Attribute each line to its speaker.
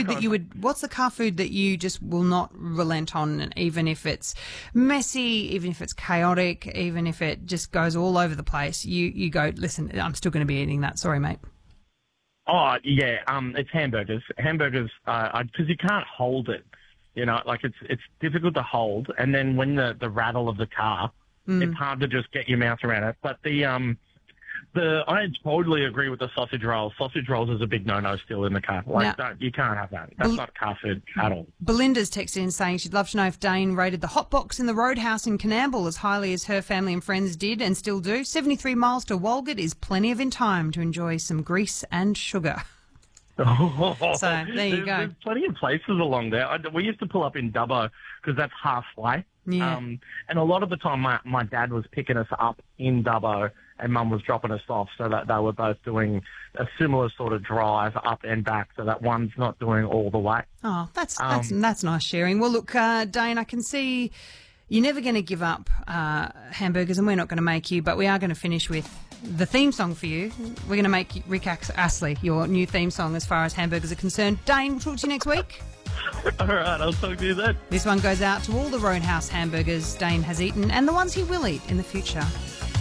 Speaker 1: food that you would? What's the car food that you just will not relent on, even if it's messy, even if it's chaotic, even if it just goes all over the place? You go, listen, I'm still going to be eating that. Sorry, mate.
Speaker 2: Oh yeah, it's hamburgers. Hamburgers, because you can't hold it. You know, like it's difficult to hold, and then when the rattle of the car, it's hard to just get your mouth around it. But I totally agree with the sausage rolls. Sausage rolls is a big no-no still in the car. Like, you can't have that. That's not car food at all.
Speaker 1: Belinda's texted in saying she'd love to know if Dane rated the hot box in the Roadhouse in Canamble as highly as her family and friends did and still do. 73 miles to Walgett is plenty of in time to enjoy some grease and sugar. So there you go.
Speaker 2: There's plenty of places along there. We used to pull up in Dubbo because that's halfway.
Speaker 1: Yeah.
Speaker 2: And a lot of the time my dad was picking us up in Dubbo and Mum was dropping us off, so that they were both doing a similar sort of drive up and back, so that one's not doing all the way.
Speaker 1: Oh, that's nice sharing. Well, look, Dane, I can see you're never going to give up hamburgers, and we're not going to make you, but we are going to finish with the theme song for you. We're going to make Rick Astley your new theme song as far as hamburgers are concerned. Dane, we'll talk to you next week.
Speaker 2: All right, I'll talk to you then.
Speaker 1: This one goes out to all the Roadhouse hamburgers Dane has eaten and the ones he will eat in the future.